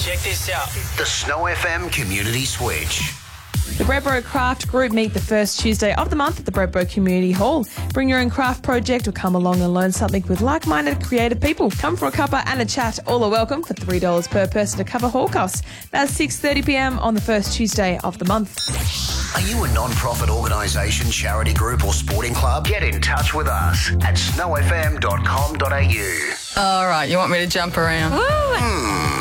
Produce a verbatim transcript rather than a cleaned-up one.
Check this out. The Snow F M Community Switch. The Bredbro Craft Group meet the first Tuesday of the month at the Bredbro Community Hall. Bring your own craft project or come along and learn something with like-minded creative people. Come for a cuppa and a chat. All are welcome for three dollars per person to cover hall costs. That's six thirty p m on the first Tuesday of the month. Are you a non-profit organisation, charity group or sporting club? Get in touch with us at snow f m dot com dot a u. All right, you want me to jump around? Hmm.